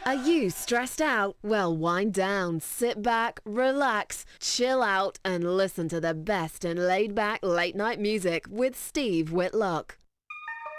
Are you stressed out? Well, wind down, sit back, relax, chill out, and listen to the best in laid-back late-night music with Steve Whitlock.